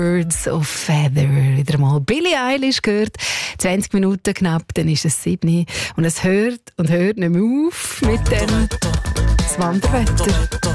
Birds of Feather. Wieder mal Billie Eilish gehört. 20 Minuten knapp, dann ist es 7 und es hört und hört nicht mehr auf mit dem Wanderwetter.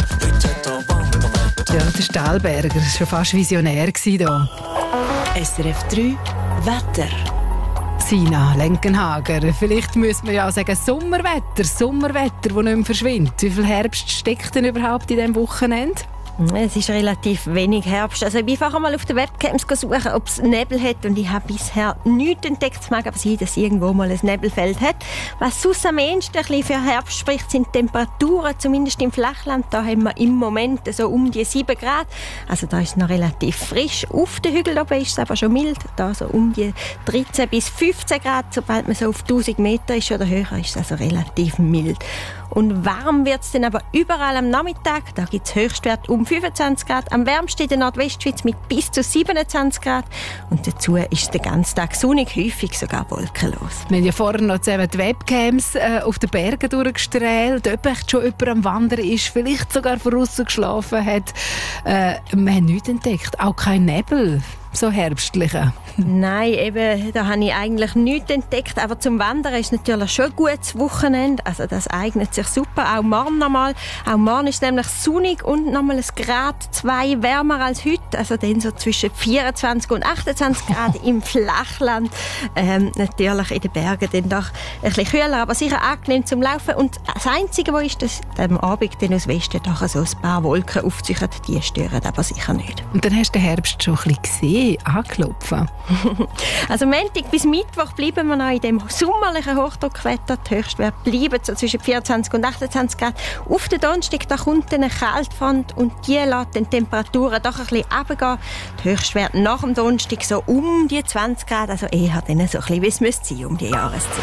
Ja, der Stahlberger war schon fast visionär hier. SRF 3 Wetter. Sina Lenkenhager. Vielleicht müssen wir ja auch sagen Sommerwetter, das nicht mehr verschwindet. Wie viel Herbst steckt denn überhaupt in diesem Wochenende? Es ist relativ wenig Herbst. Also ich bin einfach einmal auf den Webcams suchen, ob es Nebel hat, und ich habe bisher nichts entdeckt. Es mag aber sein, dass irgendwo mal ein Nebelfeld hat. Was sonst am ehesten ein bisschen für Herbst spricht, sind die Temperaturen, zumindest im Flachland. Da haben wir im Moment so um die 7 Grad. Also da ist es noch relativ frisch. Auf den Hügeln oben ist es aber schon mild. Da so um die 13 bis 15 Grad. Sobald man so auf 1000 Meter ist oder höher, ist es also relativ mild. Und warm wird es dann aber überall am Nachmittag. Da gibt es Höchstwert um 25 Grad. Am wärmsten in der Nordwestschweiz mit bis zu 27 Grad. Und dazu ist es den ganzen Tag sonnig, häufig sogar wolkenlos. Wir haben ja vorher noch zusammen die Webcams auf den Bergen durchgestrahlt. Ob echt schon jemand am Wandern ist, vielleicht sogar von aussen geschlafen hat. Wir haben nichts entdeckt. Auch kein Nebel. So herbstliche. Nein, eben, da habe ich eigentlich nichts entdeckt. Aber zum Wandern ist natürlich schon ein gutes Wochenende. Also das eignet sich super. Auch morgen nochmal. Auch morgen ist es nämlich sonnig und nochmal 1 Grad 2 wärmer als heute. Also dann so zwischen 24 und 28 Grad im Flachland. Natürlich in den Bergen dann doch ein bisschen kühler, aber sicher angenehm zum Laufen. Und das Einzige, was ist, dass am Abend dann aus Westen doch so ein paar Wolken aufziehen. Die stören aber sicher nicht. Und dann hast du den Herbst schon ein bisschen gesehen. Anklopfen. Also Montag bis Mittwoch bleiben wir noch in dem sommerlichen Hochdruckwetter. Die Höchstwerte bleiben so zwischen 24 und 28 Grad. Auf den Donnerstag da kommt eine Kaltfront und die lässt die Temperaturen doch ein bisschen runtergehen. Die Höchstwerte nach dem Donnerstag so um die 20 Grad, also eher dann so ein bisschen, wie es müsste sein um die Jahreszeit.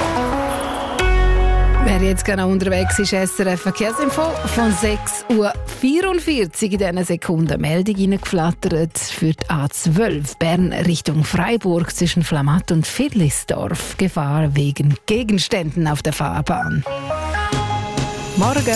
Wer jetzt genau unterwegs ist, SRF Verkehrsinfo von 6.44 Uhr in diesen Sekunden. Meldung reingeflattert für die A12 Bern Richtung Freiburg zwischen Flamatt und Fiddlisdorf. Gefahr wegen Gegenständen auf der Fahrbahn. Morgen.